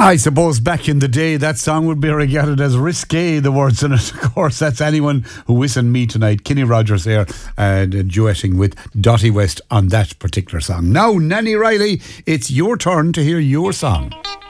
I suppose back in the day that song would be regarded as risque, the words in it. Of course, that's Anyone Who Isn't Me Tonight. Kenny Rogers there duetting with Dottie West on that particular song. Now, Nanny Riley, it's your turn to hear your song.